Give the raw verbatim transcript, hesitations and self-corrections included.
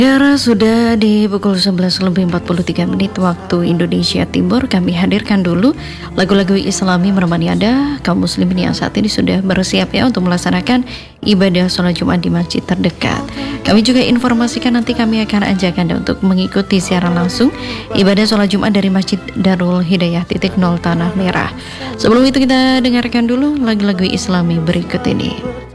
Saudara, sudah di pukul sebelas lebih empat puluh tiga menit waktu Indonesia Timur. Kami hadirkan dulu lagu-lagu Islami menemani Anda, kaum muslimin yang saat ini sudah bersiap ya untuk melaksanakan ibadah sholat Jumat di masjid terdekat. Kami juga informasikan nanti kami akan ajak Anda untuk mengikuti siaran langsung ibadah sholat Jumat dari Masjid Darul Hidayah titik nol Tanah Merah. Sebelum itu kita dengarkan dulu lagu-lagu Islami berikut ini.